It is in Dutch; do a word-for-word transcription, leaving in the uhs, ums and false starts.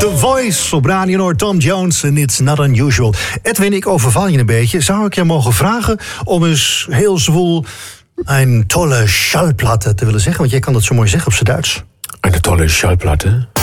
The Voice op Radio Noord, Tom Jones en It's Not Unusual. Edwin, ik overval je een beetje. Zou ik je mogen vragen om eens heel zwoel een tolle Schallplatte te willen zeggen? Want jij kan dat zo mooi zeggen op z'n Duits. Een tolle Schallplatte?